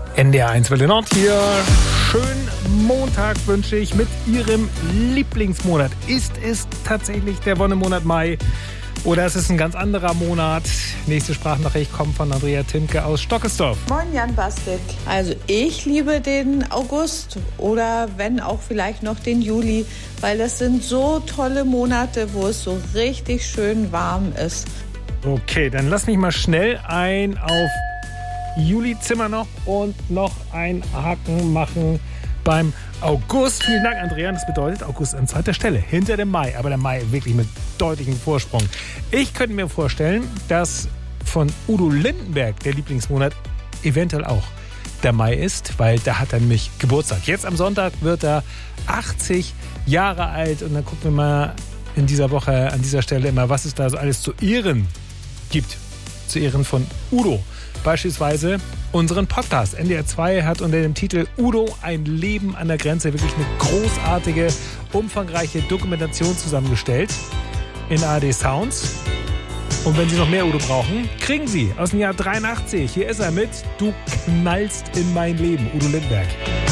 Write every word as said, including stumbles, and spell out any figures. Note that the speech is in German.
N D R eins Welle Nord hier. Schönen Montag wünsche ich mit Ihrem Lieblingsmonat. Ist es tatsächlich der Wonnemonat Mai oder ist es ein ganz anderer Monat? Nächste Sprachnachricht kommt von Andrea Timke aus Stockesdorf. Moin Jan Bastek. Also ich liebe den August oder wenn auch vielleicht noch den Juli, weil das sind so tolle Monate, wo es so richtig schön warm ist. Okay, dann lass mich mal schnell ein auf Juli-Zimmer noch und noch ein Haken machen beim August. Vielen Dank, Andrea. Das bedeutet, August an zweiter Stelle, hinter dem Mai. Aber der Mai wirklich mit deutlichem Vorsprung. Ich könnte mir vorstellen, dass von Udo Lindenberg der Lieblingsmonat eventuell auch der Mai ist, weil da hat er nämlich Geburtstag. Jetzt am Sonntag wird er achtzig Jahre alt. Und dann gucken wir mal in dieser Woche an dieser Stelle immer, was es da so alles zu Ehren gibt. Zu Ehren von Udo. Beispielsweise unseren Podcast. N D R zwei hat unter dem Titel Udo, ein Leben an der Grenze wirklich eine großartige, umfangreiche Dokumentation zusammengestellt in A R D Sounds. Und wenn Sie noch mehr Udo brauchen, kriegen Sie aus dem Jahr dreiundachtzig. Hier ist er mit Du knallst in mein Leben, Udo Lindenberg.